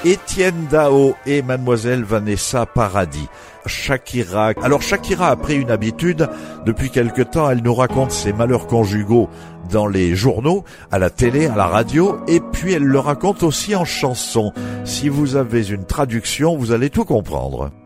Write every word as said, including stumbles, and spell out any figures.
Étienne Dao et mademoiselle Vanessa Paradis. Shakira. Alors Shakira a pris une habitude. Depuis quelque temps, elle nous raconte ses malheurs conjugaux dans les journaux, à la télé, à la radio, et puis elle le raconte aussi en chanson. Si vous avez une traduction, vous allez tout comprendre.